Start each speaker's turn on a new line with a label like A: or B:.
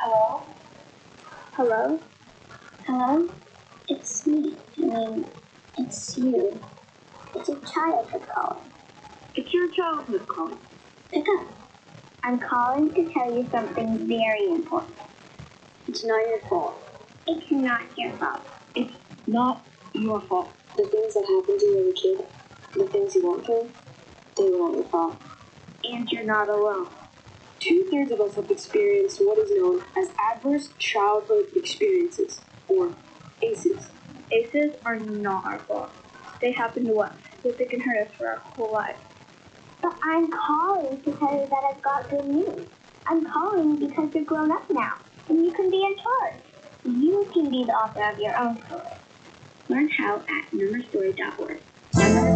A: Hello?
B: Hello? Hello? It's me. It's you. It's your child that's calling.
A: It's your childhood calling.
B: Pick up. I'm calling to tell you something very important.
A: It's not your fault.
B: It's not your fault.
A: It's not your fault.
C: The things that happened to you as a kid, the things you went through, they were not your fault.
A: And you're not alone.
C: 2/3 of us have experienced what is known as adverse childhood experiences, or ACEs.
B: ACEs are not our fault. They happen to us, but they can hurt us for our whole life. But I'm calling to tell you that I've got good news. I'm calling because you're grown up now, and you can be in charge. You can be the author of your own story. Learn how at numberstory.org.